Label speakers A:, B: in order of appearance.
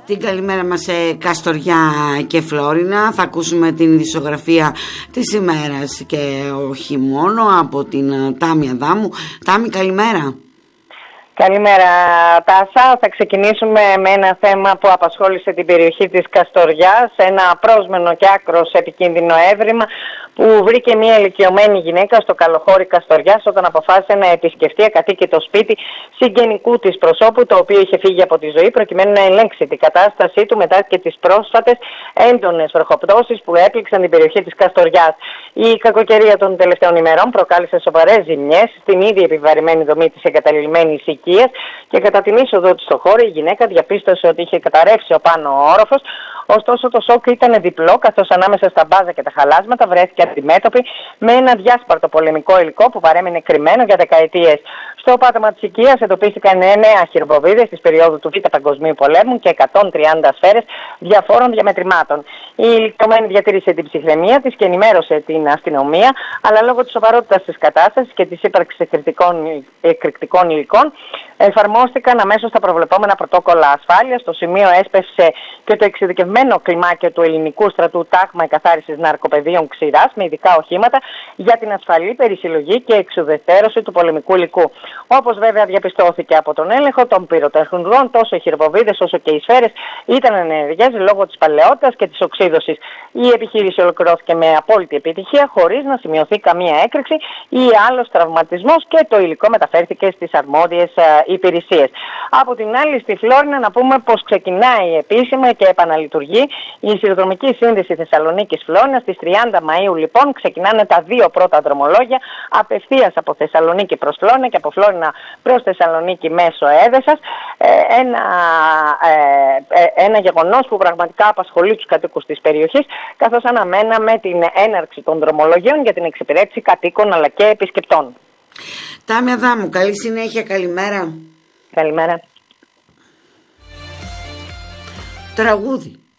A: την καλημέρα μας σε Καστοριά και Φλόρινα. Θα ακούσουμε την ειδησιογραφία της ημέρας και όχι μόνο από την Τάμι Αδάμου. Τάμι, καλημέρα.
B: Καλημέρα Τάσα. Θα ξεκινήσουμε με ένα θέμα που απασχόλησε την περιοχή της Καστοριάς, ένα πρόσμενο και άκρος επικίνδυνο έβριμα που βρήκε μια ηλικιωμένη γυναίκα στο καλοχώρι Καστοριάς όταν αποφάσισε να επισκεφτεί ακατοίκητο σπίτι συγγενικού της προσώπου, το οποίο είχε φύγει από τη ζωή, προκειμένου να ελέγξει την κατάστασή του μετά και τις πρόσφατες έντονες βροχοπτώσεις που έπληξαν την περιοχή της Καστοριάς. Η κακοκαιρία των τελευταίων ημερών προκάλεσε σοβαρές ζημιές στην ήδη επιβαρημένη δομή της εγκαταλειμμένης οικίας και κατά την είσοδο της στο χώρο η γυναίκα διαπίστωσε ότι είχε καταρρεύσει ο πάνω όροφος. Ωστόσο, το σοκ ήταν διπλό, καθώς ανάμεσα στα μπάζα και τα χαλάσματα βρέθηκε αντιμέτωπη με ένα διάσπαρτο πολεμικό υλικό που παρέμεινε κρυμμένο για δεκαετίες. Στο πάτωμα της οικίας εντοπίστηκαν 9 χειροβομβίδες της περίοδου του Β' Παγκοσμίου Πολέμου και 130 σφαίρες διαφόρων διαμετρημάτων. Η ηλικιωμένη διατήρησε την ψυχραιμία της και ενημέρωσε την αστυνομία, αλλά λόγω της σοβαρότητας της κατάστασης και της ύπαρξης εκρηκτικών υλικών, εφαρμόστηκαν αμέσως τα προβλεπόμενα πρωτόκολλα ασφάλειας. Στο σημείο έσπευσε και το εξειδικευμένο κλιμάκιο του ελληνικού στρατού Τάγμα εκαθάρισης ναρκοπαιδείων Ξηράς με ειδικά οχήματα για την ασφαλή περισυλλογή και εξουδετερώση του πολεμικού υλικού. Όπως βέβαια διαπιστώθηκε από τον έλεγχο των πυροτεχνουργών, τόσο οι χειροβομβίδες όσο και οι σφαίρες ήταν ενεργές λόγω της παλαιότητας και της οξύδωσης. Η επιχείρηση ολοκληρώθηκε με απόλυτη επιτυχία, χωρίς να σημειωθεί καμία έκρηξη ή άλλος τραυματισμός και το υλικό μεταφέρθηκε στις αρμόδιες υπηρεσίες. Από την άλλη, στη Φλόρινα, να πούμε πως ξεκινάει επίσημα και επαναλειτουργεί η σιδηροδρομική σύνδεση Θεσσαλονίκης-Φλόρινα. Στις 30 Μαΐου, λοιπόν, ξεκινάνε τα δύο πρώτα δρομολόγια απευθείας από Θεσσαλονίκη προς Φλόρινα και από Φλόρινα προς Θεσσαλονίκη μέσω Έδεσας. Ένα γεγονός που πραγματικά απασχολεί τους κατοίκους της περιοχής, καθώς αναμέναμε την έναρξη των δρομολογίων για την εξυπηρέτηση κατοίκων αλλά και επισκεπτών.
A: Τάμι Αδάμου, καλή συνέχεια, καλημέρα.
B: Καλημέρα.
A: Τραγούδι.